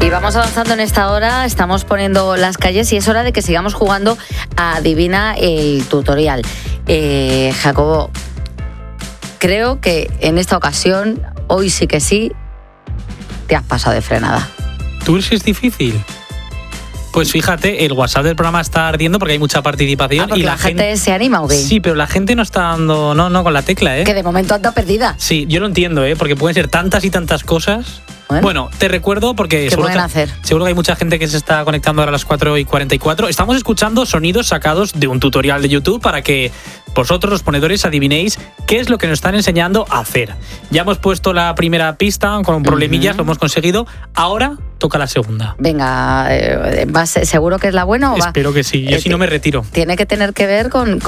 Y vamos avanzando en esta hora, estamos poniendo las calles y es hora de que sigamos jugando a Adivina el tutorial. Jacobo, creo que en esta ocasión, hoy sí que sí, te has pasado de frenada. ¿Tú crees que es difícil? Pues fíjate, el WhatsApp del programa está ardiendo porque hay mucha participación. ¿Porque y la gente se anima o qué? Sí, pero la gente no está dando no con la tecla, ¿eh? Que de momento anda perdida. Sí, yo lo entiendo, porque pueden ser tantas y tantas cosas. Bueno, te recuerdo porque seguro que hay mucha gente que se está conectando ahora a las 4:44. Estamos escuchando sonidos sacados de un tutorial de YouTube para que vosotros, los ponedores, adivinéis qué es lo que nos están enseñando a hacer. Ya hemos puesto la primera pista con problemillas, lo hemos conseguido. Ahora toca la segunda. Venga, ¿seguro que es la buena o va? Espero que sí, yo si no me retiro. Tiene que tener que ver con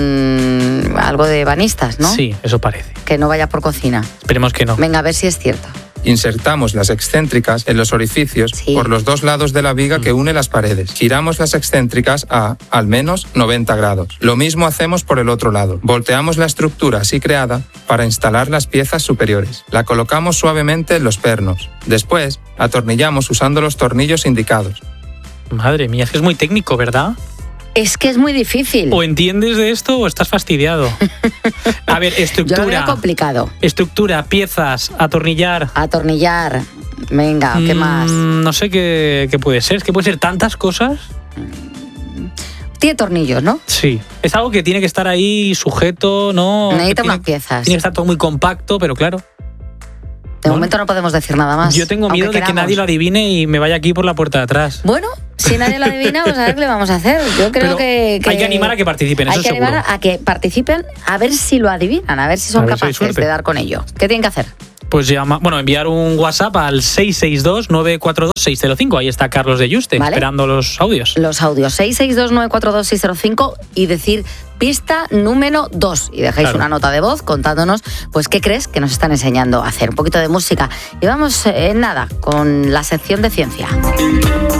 algo de banistas, ¿no? Sí, eso parece. Que no vaya por cocina. Esperemos que no. Venga, a ver si es cierto. Insertamos las excéntricas en los orificios por los dos lados de la viga que une las paredes. Giramos las excéntricas a al menos 90 grados. Lo mismo hacemos por el otro lado. Volteamos la estructura así creada para instalar las piezas superiores. La colocamos suavemente en los pernos. Después, atornillamos usando los tornillos indicados. Madre mía, es que es muy técnico, ¿verdad? Es que es muy difícil. O entiendes de esto o estás fastidiado. A ver, estructura. Yo lo veo complicado. Estructura, piezas, atornillar. Atornillar. Venga, ¿qué más? No sé qué puede ser. Es que puede ser tantas cosas. Tiene tornillos, ¿no? Sí. Es algo que tiene que estar ahí sujeto, ¿no? Necesita unas piezas. Tiene que estar todo muy compacto, pero claro. De momento no podemos decir nada más. Yo tengo miedo de que nadie lo adivine y me vaya aquí por la puerta de atrás. Bueno, si nadie lo adivina, pues a ver qué le vamos a hacer. Yo creo que hay que animar a que participen, eso seguro. Hay que animar a que participen, a ver si lo adivinan, a ver si son capaces de dar con ello. ¿Qué tienen que hacer? Pues enviar un WhatsApp al 662-942-605. Ahí está Carlos de Yuste, esperando los audios. Los audios, 662-942-605 y decir pista número 2. Y dejáis una nota de voz contándonos pues qué crees que nos están enseñando a hacer. Un poquito de música. Y vamos, nada, con la sección de ciencia.